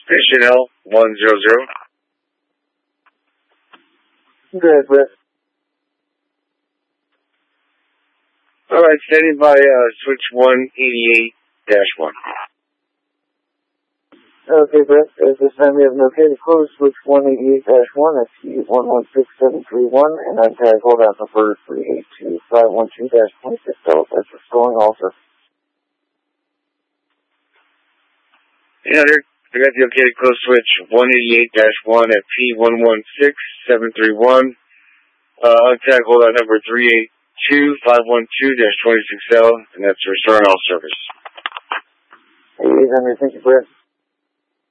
Chanel 100. Go ahead, Brett. Alright, standing by switch 188-1. Okay, Brett. At this time, we have an okay to close switch 188-1 at T116731, and I'm tag hold out number 382-512-26. That's for slowing also. Yeah, I got the okay to close switch 188-1 at P116731. On tag hold out number 382-512-26L, and that's restoring all service. Hey, Henry, thank you, Brett.